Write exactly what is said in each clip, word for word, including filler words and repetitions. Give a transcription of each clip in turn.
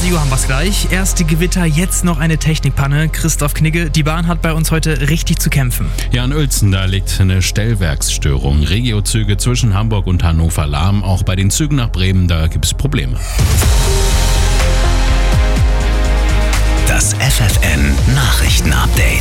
Radio haben wir es gleich. Erst die Gewitter, jetzt noch eine Technikpanne. Christoph Knigge, die Bahn hat bei uns heute richtig zu kämpfen. Ja, in Uelzen, da liegt eine Stellwerksstörung. Regiozüge zwischen Hamburg und Hannover lahm. Auch bei den Zügen nach Bremen, da gibt es Probleme. Das F F N Nachrichtenupdate.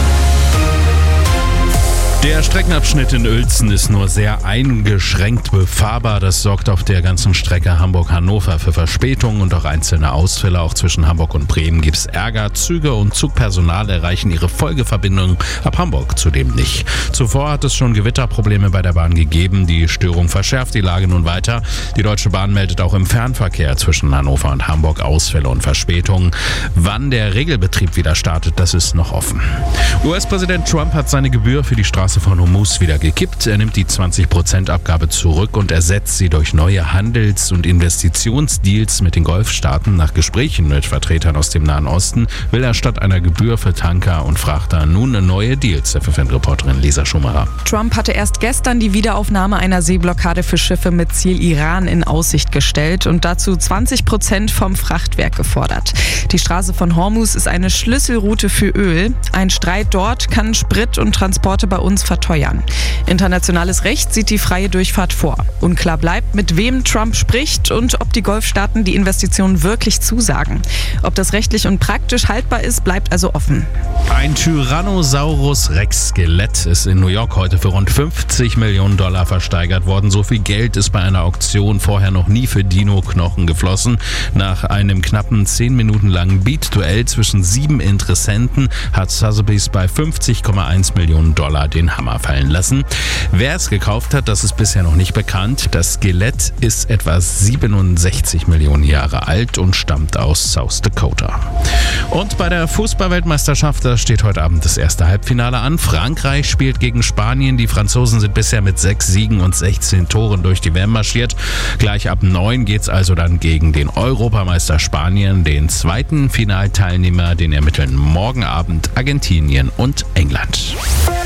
Der Streckenabschnitt in Uelzen ist nur sehr eingeschränkt befahrbar. Das sorgt auf der ganzen Strecke Hamburg-Hannover für Verspätungen und auch einzelne Ausfälle. Auch zwischen Hamburg und Bremen gibt es Ärger. Züge und Zugpersonal erreichen ihre Folgeverbindungen ab Hamburg zudem nicht. Zuvor hat es schon Gewitterprobleme bei der Bahn gegeben. Die Störung verschärft die Lage nun weiter. Die Deutsche Bahn meldet auch im Fernverkehr zwischen Hannover und Hamburg Ausfälle und Verspätungen. Wann der Regelbetrieb wieder startet, das ist noch offen. U S-Präsident Trump hat seine Gebühr für die Straße von Hormuz wieder gekippt. Er nimmt die zwanzig Prozent Abgabe zurück und ersetzt sie durch neue Handels- und Investitionsdeals mit den Golfstaaten. Nach Gesprächen mit Vertretern aus dem Nahen Osten will er statt einer Gebühr für Tanker und Frachter nun neue Deals. F F N-Reporterin Lisa Schumacher. Trump hatte erst gestern die Wiederaufnahme einer Seeblockade für Schiffe mit Ziel Iran in Aussicht gestellt und dazu zwanzig Prozent vom Frachtwerk gefordert. Die Straße von Hormuz ist eine Schlüsselroute für Öl. Ein Streit dort kann Sprit und Transporte bei uns verteuern. Internationales Recht sieht die freie Durchfahrt vor. Unklar bleibt, mit wem Trump spricht und ob die Golfstaaten die Investitionen wirklich zusagen. Ob das rechtlich und praktisch haltbar ist, bleibt also offen. Ein Tyrannosaurus Rex Skelett ist in New York heute für rund fünfzig Millionen Dollar versteigert worden. So viel Geld ist bei einer Auktion vorher noch nie für Dino-Knochen geflossen. Nach einem knappen zehn Minuten langen Beat-Duell zwischen sieben Interessenten hat Sotheby's bei fünfzig Komma eins Millionen Dollar den Hammer fallen lassen. Wer es gekauft hat, das ist bisher noch nicht bekannt. Das Skelett ist etwa siebenundsechzig Millionen Jahre alt und stammt aus South Dakota. Und bei der Fußball-Weltmeisterschaft, da steht heute Abend das erste Halbfinale an. Frankreich spielt gegen Spanien. Die Franzosen sind bisher mit sechs Siegen und sechzehn Toren durch die W M marschiert. Gleich ab neun geht's also dann gegen den Europameister Spanien, den zweiten Finalteilnehmer, den ermitteln morgen Abend Argentinien und England.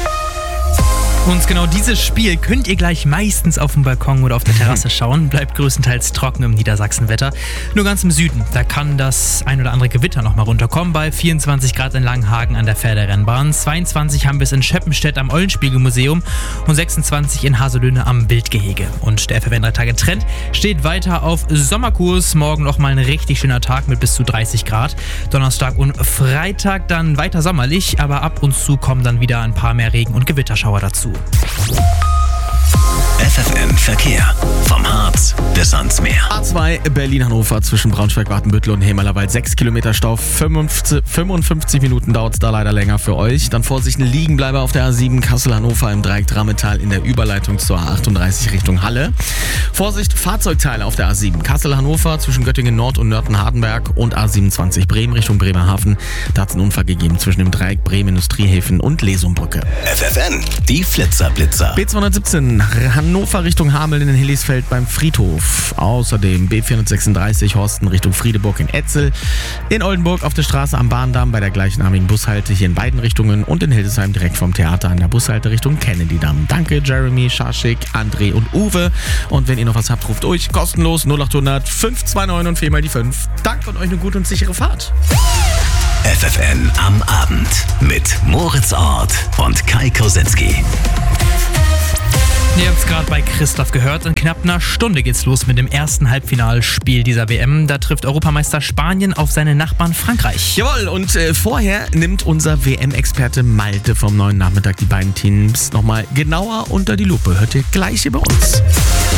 Und genau dieses Spiel könnt ihr gleich meistens auf dem Balkon oder auf der Terrasse schauen. Bleibt größtenteils trocken im Niedersachsenwetter. Nur ganz im Süden, da kann das ein oder andere Gewitter noch mal runterkommen. Bei vierundzwanzig Grad in Langenhagen an der Pferderennbahn. zweiundzwanzig haben wir es in Scheppenstedt am Eulenspiegelmuseum und sechsundzwanzig in Haselöhne am Wildgehege. Und der F F N drei Tage Trend steht weiter auf Sommerkurs. Morgen noch mal ein richtig schöner Tag mit bis zu dreißig Grad. Donnerstag und Freitag dann weiter sommerlich, aber ab und zu kommen dann wieder ein paar mehr Regen- und Gewitterschauer dazu. F F N Verkehr. Vom Harz bis ans Meer. A zwei Berlin-Hannover zwischen Braunschweig-Watenbüttel und Hemerlerwald. sechs Kilometer Stau, fünfundfünfzig Minuten dauert es da leider länger für euch. Dann Vorsicht, eine Liegenbleibe auf der A sieben Kassel-Hannover im Dreieck Drametal in der Überleitung zur A achtunddreißig Richtung Halle. Vorsicht, Fahrzeugteile auf der A sieben Kassel-Hannover zwischen Göttingen Nord und Nörten-Hardenberg und A siebenundzwanzig Bremen Richtung Bremerhaven. Da hat es einen Unfall gegeben zwischen dem Dreieck Bremen-Industriehäfen und Lesumbrücke. F F N, die Flitzer-Blitzer. B zweihundertsiebzehn Hannover Richtung Hameln in Hillisfeld beim Friedhof. Außerdem B vierhundertsechsunddreißig Horsten Richtung Friedeburg in Etzel. In Oldenburg auf der Straße am Bahndamm bei der gleichnamigen Bushalte hier in beiden Richtungen. Und in Hildesheim direkt vom Theater an der Bushalte Richtung Kennedy-Damm. Danke Jeremy, Schaschik, André und Uwe. Und wenn ihr noch was habt, ruft durch. Kostenlos null achthundert fünf zwei neun und viermal die fünf. Danke und euch eine gute und sichere Fahrt. F F N am Abend mit Moritz Ort und Kai Kosenski. Ihr habt es gerade bei Christoph gehört. In knapp einer Stunde geht's los mit dem ersten Halbfinalspiel dieser W M. Da trifft Europameister Spanien auf seine Nachbarn Frankreich. Jawohl, und äh, vorher nimmt unser W M-Experte Malte vom neuen Nachmittag die beiden Teams nochmal genauer unter die Lupe. Hört ihr gleich hier bei uns.